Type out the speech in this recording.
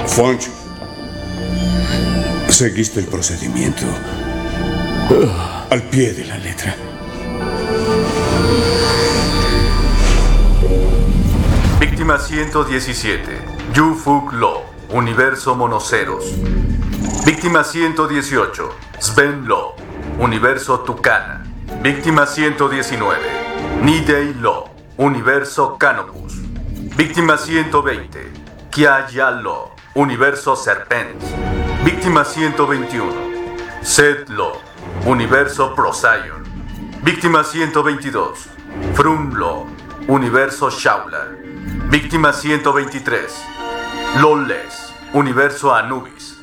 Funch, seguiste el procedimiento al pie de la letra. Víctima 117, Yu Fuk Lo, Universo Monoceros. Víctima 118, Sven Lo, Universo Tucana. Víctima 119, Nidei Lo, Universo Canopus. Víctima 120, Kya Ya Lo, Universo Serpent. Víctima 121, Seth Lo, Universo Procyon. Víctima 122, Frum Lo, Universo Shaula. Víctima 123, Lawless, Universo Anubis.